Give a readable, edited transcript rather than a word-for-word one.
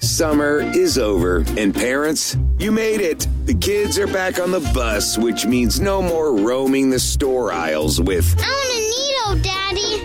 Summer is over, and parents, you made it. The kids are back on the bus, which means no more roaming the store aisles with I want a Neato, Daddy.